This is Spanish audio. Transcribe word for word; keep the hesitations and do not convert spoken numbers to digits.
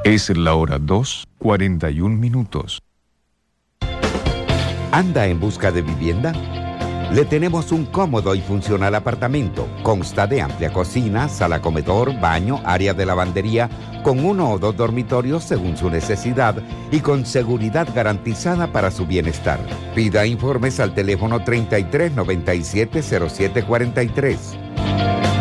Es la hora dos, cuarenta y un minutos. ¿Anda en busca de vivienda? Le tenemos un cómodo y funcional apartamento. Consta de amplia cocina, sala comedor, baño, área de lavandería, con uno o dos dormitorios según su necesidad y con seguridad garantizada para su bienestar. Pida informes al teléfono treinta y tres noventa y siete cero siete cuarenta y tres.